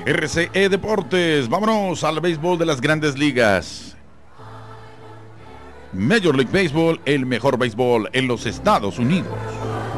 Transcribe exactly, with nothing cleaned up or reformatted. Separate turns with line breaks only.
R C E Deportes. Vámonos al béisbol de las grandes ligas. Major League Baseball, el mejor béisbol en los Estados Unidos.